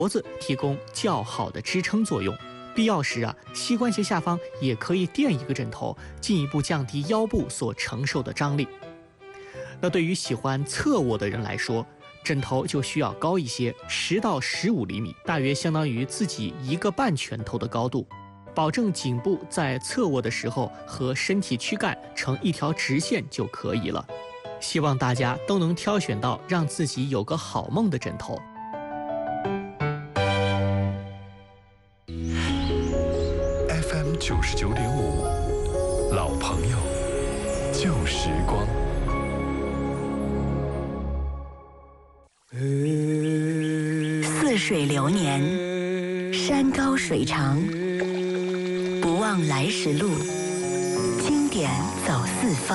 脖子提供较好的支撑作用。必要时膝关节下方也可以垫一个枕头，进一步降低腰部所承受的张力。那对于喜欢侧卧的人来说，枕头就需要高一些，10到15厘米，大约相当于自己1个半拳头的高度，保证颈部在侧卧的时候和身体躯干成一条直线就可以了。希望大家都能挑选到让自己有个好梦的枕头。 FM 99.5，老朋友，旧时光。 似水流年，山高水长，不忘来时路，经典走四方。